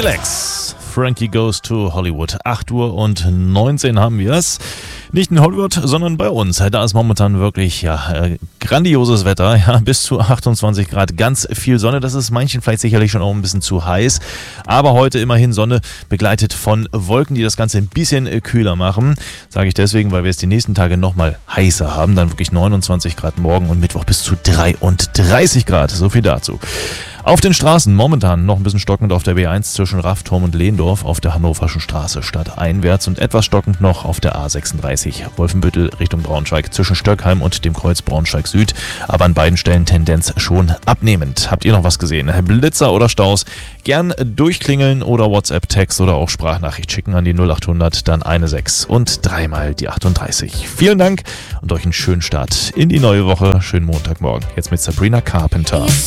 Skrillex. Frankie Goes to Hollywood. 8:19 haben wir es. Nicht in Hollywood, sondern bei uns. Da ist momentan wirklich grandioses Wetter. Ja, bis zu 28 Grad, ganz viel Sonne. Das ist manchen vielleicht sicherlich schon auch ein bisschen zu heiß. Aber heute immerhin Sonne, begleitet von Wolken, die das Ganze ein bisschen kühler machen. Sage ich deswegen, weil wir es die nächsten Tage nochmal heißer haben. Dann wirklich 29 Grad morgen und Mittwoch bis zu 33 Grad. So viel dazu. Auf den Straßen momentan noch ein bisschen stockend auf der B1 zwischen Raffturm und Lehndorf auf der Hannoverschen Straße stadteinwärts und etwas stockend noch auf der A36 Wolfenbüttel Richtung Braunschweig zwischen Stöckheim und dem Kreuz Braunschweig Süd, aber an beiden Stellen Tendenz schon abnehmend. Habt ihr noch was gesehen? Blitzer oder Staus? Gern durchklingeln oder WhatsApp-Text oder auch Sprachnachricht schicken an die 0800, dann 16 und dreimal die 38. Vielen Dank und euch einen schönen Start in die neue Woche. Schönen Montagmorgen. Jetzt mit Sabrina Carpenter.